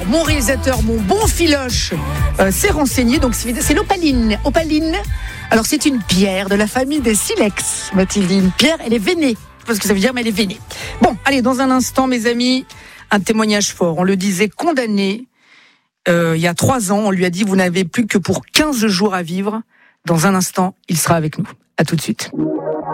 mon réalisateur, mon bon filoche, s'est renseigné. Donc c'est l'opaline. Opaline. Alors c'est une pierre de la famille des silex, m'a-t-il dit. Une pierre, elle est veinée. Parce que ça veut dire, mais elle est veinée. Bon, allez, dans un instant, mes amis, un témoignage fort. On le disait condamné. Il y a 3 ans, on lui a dit, vous n'avez plus que pour 15 jours à vivre. Dans un instant, il sera avec nous. À tout de suite.